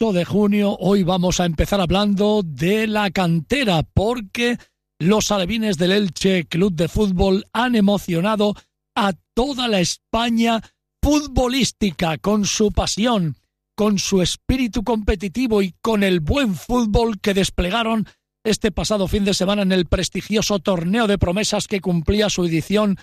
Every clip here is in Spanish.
8 de junio. Hoy vamos a empezar hablando de la cantera, porque los alevines del Elche Club de Fútbol han emocionado a toda la España futbolística con su pasión, con su espíritu competitivo y con el buen fútbol que desplegaron este pasado fin de semana en el prestigioso Torneo de Promesas que cumplía su edición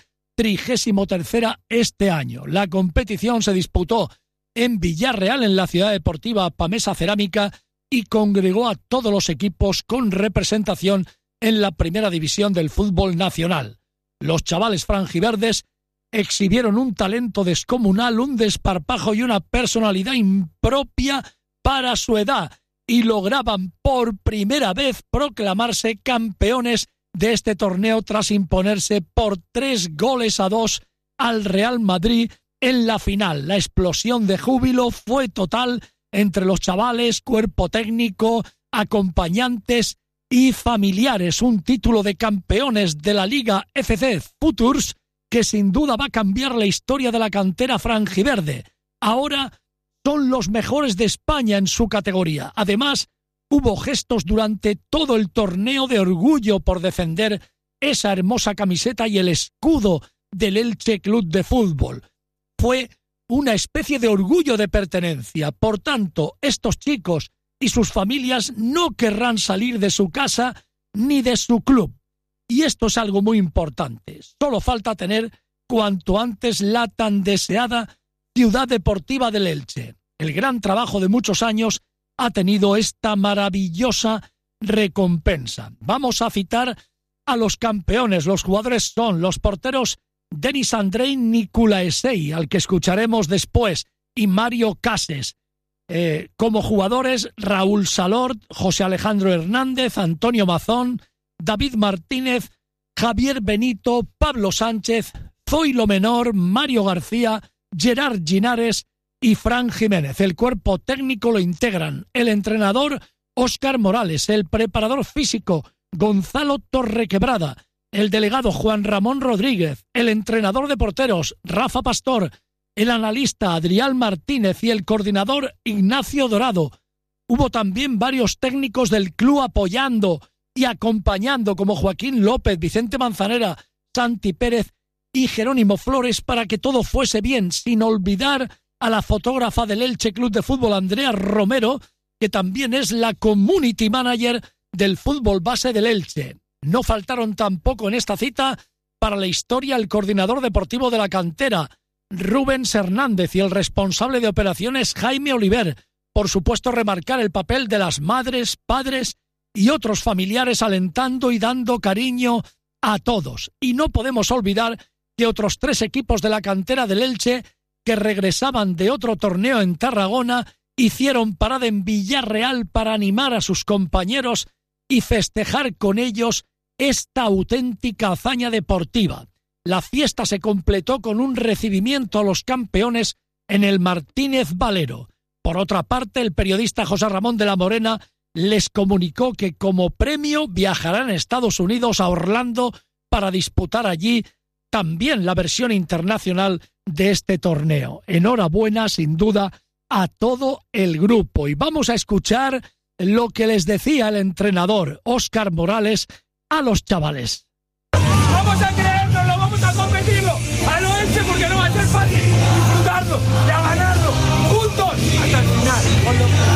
33ª este año. La competición se disputó en Villarreal, en la ciudad deportiva Pamesa Cerámica, y congregó a todos los equipos con representación en la primera división del fútbol nacional. Los chavales franjiverdes exhibieron un talento descomunal, un desparpajo y una personalidad impropia para su edad, y lograban por primera vez proclamarse campeones de este torneo tras imponerse por 3-2 al Real Madrid en la final. La explosión de júbilo fue total entre los chavales, cuerpo técnico, acompañantes y familiares. Un título de campeones de la Liga FC Futures que sin duda va a cambiar la historia de la cantera franjiverde. Ahora son los mejores de España en su categoría. Además, hubo gestos durante todo el torneo de orgullo por defender esa hermosa camiseta y el escudo del Elche Club de Fútbol. Fue una especie de orgullo de pertenencia. Por tanto, estos chicos y sus familias no querrán salir de su casa ni de su club. Y esto es algo muy importante. Solo falta tener cuanto antes la tan deseada Ciudad Deportiva del Elche. El gran trabajo de muchos años ha tenido esta maravillosa recompensa. Vamos a citar a los campeones. Los jugadores son los porteros Denis Andrei Niculaesei, al que escucharemos después, y Mario Cases. Como jugadores, Raúl Salort, José Alejandro Hernández, Antonio Mazón, David Martínez, Javier Benito, Pablo Sánchez, Zoilo Menor, Mario García, Gerard Ginares y Fran Jiménez. El cuerpo técnico lo integran el entrenador Óscar Morales, el preparador físico Gonzalo Torrequebrada, el delegado Juan Ramón Rodríguez, el entrenador de porteros Rafa Pastor, el analista Adrián Martínez y el coordinador Ignacio Dorado. Hubo también varios técnicos del club apoyando y acompañando, como Joaquín López, Vicente Manzanera, Santi Pérez y Jerónimo Flores, para que todo fuese bien, sin olvidar a la fotógrafa del Elche Club de Fútbol, Andrea Romero, que también es la community manager del fútbol base del Elche. No faltaron tampoco en esta cita para la historia el coordinador deportivo de la cantera, Rubens Hernández, y el responsable de operaciones, Jaime Oliver. Por supuesto, remarcar el papel de las madres, padres y otros familiares alentando y dando cariño a todos. Y no podemos olvidar que otros 3 equipos de la cantera del Elche que regresaban de otro torneo en Tarragona hicieron parada en Villarreal para animar a sus compañeros y festejar con ellos esta auténtica hazaña deportiva. La fiesta se completó con un recibimiento a los campeones en el Martínez Valero. Por otra parte, el periodista José Ramón de la Morena les comunicó que como premio viajarán a Estados Unidos, a Orlando, para disputar allí también la versión internacional de este torneo. Enhorabuena, sin duda, a todo el grupo. Y vamos a escuchar lo que les decía el entrenador Óscar Morales a los chavales. Vamos a creérnoslo, vamos a competirlo a lo Elche, porque no va a ser fácil disfrutarlo y a ganarlo juntos hasta el final.